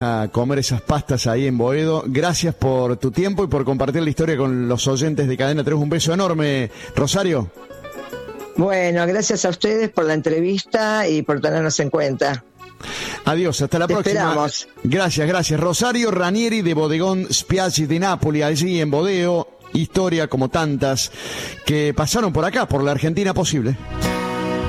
a comer esas pastas ahí en Boedo. Gracias por tu tiempo y por compartir la historia con los oyentes de Cadena 3. Un beso enorme, Rosario. Bueno, gracias a ustedes por la entrevista y por tenernos en cuenta. Adiós, hasta la próxima. Esperamos. Gracias. Rosario Ranieri de Bodegón Spiaggi de Napoli, allí en Bodeo. Historia como tantas que pasaron por acá, por la Argentina posible.